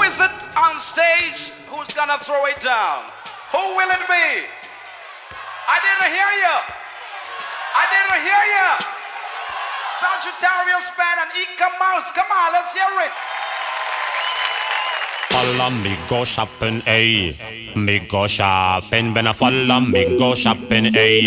is it on stage who's gonna throw it down? Who will it be? I didn't hear you. I didn't hear you. Sagittarius Band and Ika Mouse. Come on, let's hear it. Follow me go shopping, ayy. Me go shopping, when I follow me go shopping, ayy.